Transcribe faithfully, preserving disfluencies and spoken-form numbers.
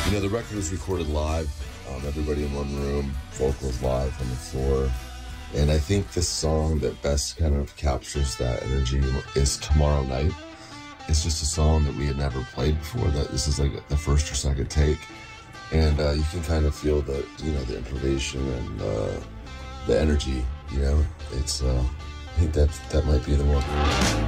You know, the record was recorded live, um, everybody in one room, vocals live on the floor. And I think the song that best kind of captures that energy is Tomorrow Night. It's just a song that we had never played before. That this is like the first or second take. And uh, you can kind of feel the, you know, the improvisation and uh, the energy, you know. It's, uh, I think that that might be the one.